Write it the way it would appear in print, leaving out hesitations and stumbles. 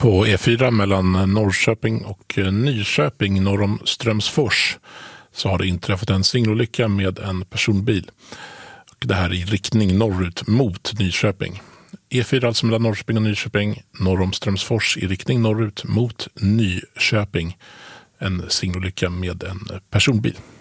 På E4 mellan Norrköping och Nyköping norr om Strömsfors så har det inträffat en singelolycka med en personbil. Och det här i riktning norrut mot Nyköping. E4 alltså mellan Norrköping och Nyköping norr om Strömsfors i riktning norrut mot Nyköping. En singelolycka med en personbil.